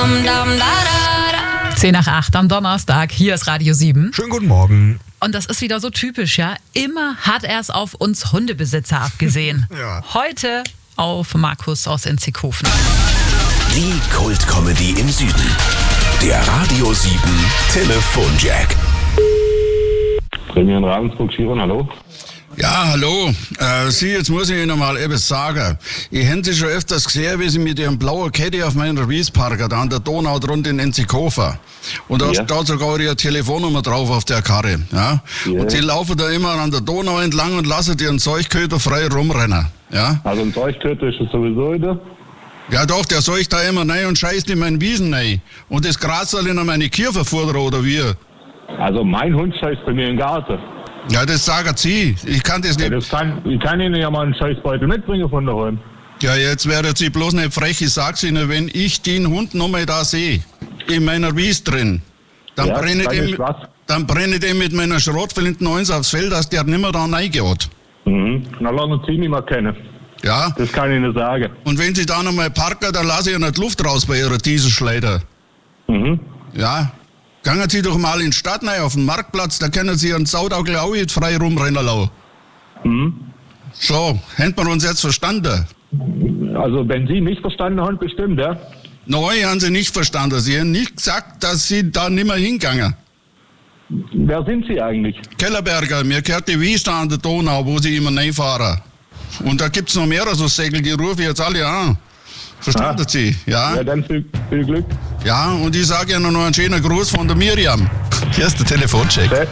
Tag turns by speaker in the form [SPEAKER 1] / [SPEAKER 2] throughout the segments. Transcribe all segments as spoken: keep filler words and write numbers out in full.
[SPEAKER 1] zehn nach acht am Donnerstag, hier ist Radio sieben.
[SPEAKER 2] Schönen guten Morgen.
[SPEAKER 1] Und das ist wieder so typisch, ja. Immer hat er es auf uns Hundebesitzer abgesehen.
[SPEAKER 2] Ja.
[SPEAKER 1] Heute auf Markus aus Enzighofen.
[SPEAKER 3] Die Kult-Comedy im Süden. Der Radio sieben Telefonjack.
[SPEAKER 4] Premium Ravensburg, Chiron, hallo?
[SPEAKER 5] Ja, hallo. Äh, Sie, jetzt muss ich Ihnen mal etwas sagen. Ich hätte Sie schon öfters gesehen, wie Sie mit Ihrem blauen Caddy auf meiner Wies parken, da an der Donau drunter in Enzighofen. Und da
[SPEAKER 4] Ja.
[SPEAKER 5] steht sogar Ihre Telefonnummer drauf auf der Karre. Ja?
[SPEAKER 4] Ja.
[SPEAKER 5] Und Sie laufen da immer an der Donau entlang und lassen Ihren Zeugköter frei rumrennen. Ja?
[SPEAKER 4] Also ein Zeugtöter ist es sowieso wieder.
[SPEAKER 5] Ja doch, der seucht da immer rein und scheißt in meinen Wiesen rein. Und das Gras soll in meine Kirche fordern, oder wie?
[SPEAKER 4] Also mein Hund scheißt bei mir im Garten.
[SPEAKER 5] Ja, das sagen Sie. Ich kann das
[SPEAKER 4] Ja,
[SPEAKER 5] nicht.
[SPEAKER 4] das kann, ich kann Ihnen ja mal einen Scheißbeutel mitbringen von daheim.
[SPEAKER 5] Ja, jetzt werden Sie bloß nicht frech. Ich sag's Ihnen, wenn ich den Hund nochmal da sehe, in meiner Wies drin, dann
[SPEAKER 4] Ja,
[SPEAKER 5] brenne ich
[SPEAKER 4] sag
[SPEAKER 5] dem,
[SPEAKER 4] ich was.
[SPEAKER 5] dann brenne ich dem mit meiner Schrotflinte eins aufs Feld, dass der nimmer da reingeht.
[SPEAKER 4] Mhm. Na, lange Sie mich mal kennen.
[SPEAKER 5] Ja?
[SPEAKER 4] Das kann ich Ihnen sagen.
[SPEAKER 5] Und wenn Sie da nochmal parken, dann lasse ich ja nicht Luft raus bei Ihrer Dieselschleuder.
[SPEAKER 4] Mhm.
[SPEAKER 5] Ja? Gangen Sie doch mal in die Stadt rein, auf den Marktplatz, da können Sie Ihren Saudaukel auch jetzt frei rumrennen lassen.
[SPEAKER 4] Mhm.
[SPEAKER 5] So, hätten wir uns jetzt verstanden?
[SPEAKER 4] Also wenn Sie mich verstanden haben, bestimmt, ja?
[SPEAKER 5] Nein, haben Sie nicht verstanden. Sie haben nicht gesagt, dass Sie da nimmer hingangen.
[SPEAKER 4] Wer sind Sie eigentlich?
[SPEAKER 5] Kellerberger, mir gehört die Wies da an der Donau, wo Sie immer reinfahren. Und da gibt's noch mehrere so Segel, die rufe ich jetzt alle an. Verstanden
[SPEAKER 4] Ah.
[SPEAKER 5] Sie? Ja?
[SPEAKER 4] Ja, dann viel, viel Glück.
[SPEAKER 5] Ja, und ich sage Ihnen noch einen schönen Gruß von der Miriam. Hier ist der Telefoncheck.
[SPEAKER 4] Das,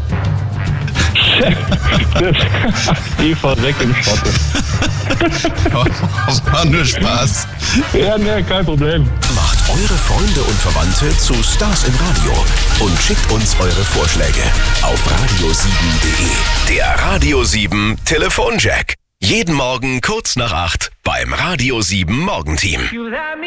[SPEAKER 4] ich fahr weg im Schotte.
[SPEAKER 5] War nur Spaß.
[SPEAKER 4] Ja, ne, kein Problem.
[SPEAKER 3] Macht eure Freunde und Verwandte zu Stars im Radio und schickt uns eure Vorschläge auf radio sieben punkt de. Der Radio sieben Telefonjack. Jeden Morgen kurz nach acht beim Radio sieben Morgenteam.